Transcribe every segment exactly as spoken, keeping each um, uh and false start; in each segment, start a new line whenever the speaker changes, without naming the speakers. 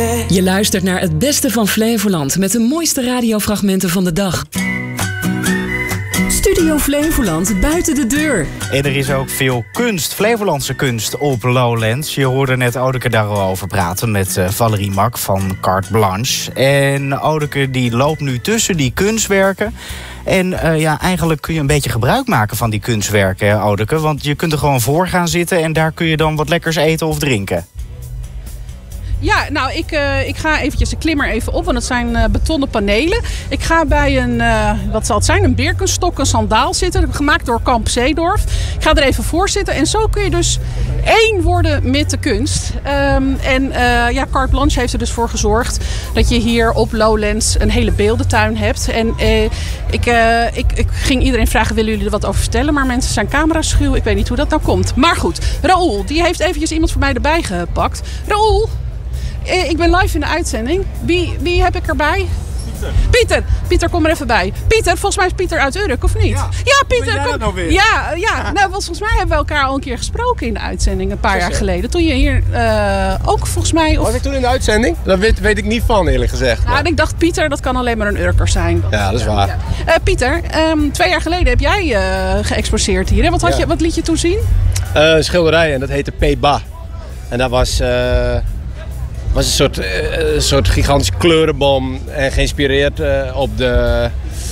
yeah.
Je luistert naar het beste van Flevoland met de mooiste radiofragmenten van de dag. Studio Flevoland buiten de deur.
En er is ook veel kunst, Flevolandse kunst op Lowlands. Je hoorde net Odeke daarover praten met uh, Valerie Mak van Carte Blanche. En Odeke die loopt nu tussen die kunstwerken. En uh, ja, eigenlijk kun je een beetje gebruik maken van die kunstwerken, hè, Odeke. Want je kunt er gewoon voor gaan zitten en daar kun je dan wat lekkers eten of drinken.
Ja, nou, ik, uh, ik ga eventjes, ik klim er even op, want het zijn uh, betonnen panelen. Ik ga bij een, uh, wat zal het zijn, een birkenstok, een sandaal zitten, gemaakt door Kamp Zeedorf. Ik ga er even voor zitten en zo kun je dus één worden met de kunst. Um, en uh, ja, Carte Blanche heeft er dus voor gezorgd dat je hier op Lowlands een hele beeldentuin hebt. En uh, ik, uh, ik, ik ging iedereen vragen, willen jullie er wat over vertellen? Maar mensen zijn cameraschuw, ik weet niet hoe dat nou komt. Maar goed, Raoul, die heeft eventjes iemand voor mij erbij gepakt. Raoul! Ik ben live in de uitzending. Wie, wie heb ik erbij? Pieter. Pieter, Pieter, kom er even bij. Pieter, volgens mij is Pieter uit Urk, of niet? Ja, ja Pieter.
Ben jij dat nou weer?
Ja, ja. Nou, volgens mij hebben we elkaar al een keer gesproken in de uitzending een paar jaar geleden. Toen je hier uh, ook volgens mij... Of...
Was ik toen in de uitzending? Dat weet, weet ik niet van, eerlijk gezegd.
Nou, ik dacht Pieter, dat kan alleen maar een Urker zijn.
Ja, dat is waar.
Ja. Uh, Pieter, um, twee jaar geleden heb jij uh, geëxposeerd hier. Hè? Wat, had ja. je, wat liet je toen zien?
Uh, een schilderij en dat heette P-Ba. En dat was... Uh... was een soort, uh, een soort gigantische kleurenbom en geïnspireerd uh, op de...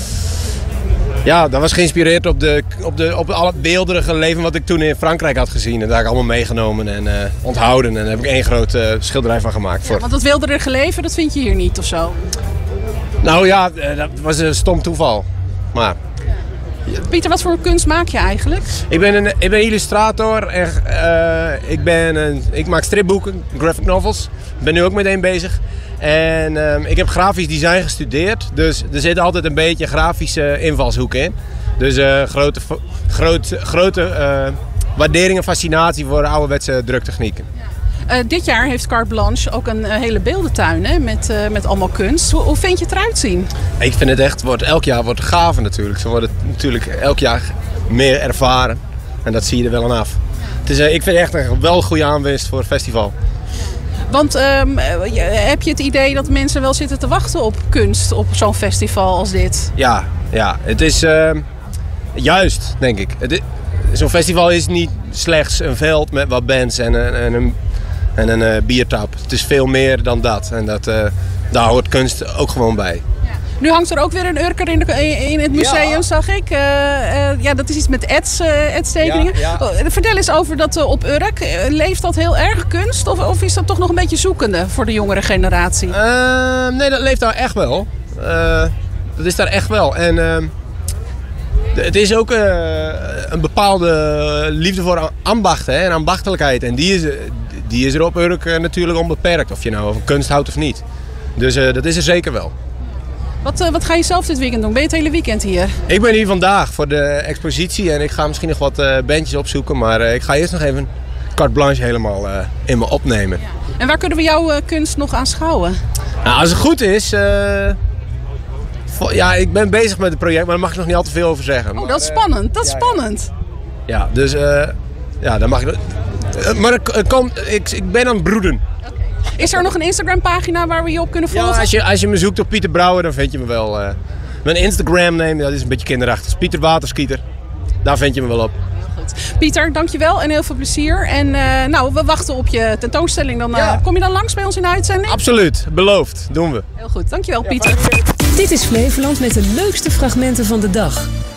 Ja, dat was geïnspireerd op, de, op, de, op al het beelderige leven wat ik toen in Frankrijk had gezien. En daar heb ik allemaal meegenomen en uh, onthouden. En daar heb ik één groot uh, schilderij van gemaakt. Voor.
Ja, want dat weelderige leven, dat vind je hier niet of zo?
Nou ja, uh, dat was een stom toeval. Maar...
Pieter, wat voor kunst maak je eigenlijk?
Ik ben een, ik ben illustrator en uh, ik, ben een, ik maak stripboeken, graphic novels. Ik ben nu ook meteen bezig. En uh, ik heb grafisch design gestudeerd, dus er zit altijd een beetje grafische invalshoek in. Dus uh, grote, groot, grote uh, waardering en fascinatie voor ouderwetse druktechnieken.
Uh, dit jaar heeft Carte Blanche ook een uh, hele beeldentuin, hè, met, uh, met allemaal kunst. Hoe, hoe vind je het eruit zien?
Ik vind het echt, wordt, elk jaar wordt het gaver natuurlijk. Ze worden natuurlijk elk jaar meer ervaren. En dat zie je er wel aan af. Het is, uh, ik vind het echt een wel goede aanwinst voor het festival.
Want um, heb je het idee dat mensen wel zitten te wachten op kunst op zo'n festival als dit?
Ja, ja. Het is uh, juist, denk ik. Zo'n festival is niet slechts een veld met wat bands en, en, en een, en een uh, biertap. Het is veel meer dan dat. En dat, uh, daar hoort kunst ook gewoon bij.
Ja. Nu hangt er ook weer een Urker in, de, in het museum, ja. Zag ik. Uh, uh, ja, dat is iets met ads, uh, adstekeningen. Ja, ja. Vertel eens over dat uh, op Urk. Uh, leeft dat heel erg, kunst? Of, of is dat toch nog een beetje zoekende voor de jongere generatie?
Uh, nee, dat leeft daar echt wel. Uh, dat is daar echt wel. En... Uh, Het is ook uh, een bepaalde liefde voor ambacht, hè, en ambachtelijkheid. En die is, die is er op Urk uh, natuurlijk onbeperkt. Of je nou van kunst houdt of niet. Dus uh, dat is er zeker wel.
Wat, uh, wat ga je zelf dit weekend doen? Ben je het hele weekend hier?
Ik ben hier vandaag voor de expositie. En ik ga misschien nog wat uh, bandjes opzoeken. Maar uh, ik ga eerst nog even Carte Blanche helemaal uh, in me opnemen. Ja.
En waar kunnen we jouw uh, kunst nog aanschouwen?
Nou, als het goed is... Uh, Ja, ik ben bezig met het project, maar daar mag ik nog niet al te veel over zeggen.
Oh, dat is spannend. Dat is
ja,
spannend.
Ja, ja dus uh, ja, daar mag ik... Uh, maar ik, kom, ik, ik ben aan het broeden.
Okay. Is er nog een Instagram pagina waar we je op kunnen volgen?
Ja, als je, als je me zoekt op Pieter Brouwer, dan vind je me wel. Uh, mijn Instagram name, dat is een beetje kinderachtig. Pieter Waterskieter. Daar vind je me wel op.
Goed. Pieter, dankjewel en heel veel plezier. En uh, nou, we wachten op je tentoonstelling. Dan, uh, ja. Kom je dan langs bij ons in de uitzending?
Absoluut, beloofd. Doen we.
Heel goed, dankjewel Pieter.
Ja. Dit is Flevoland met de leukste fragmenten van de dag.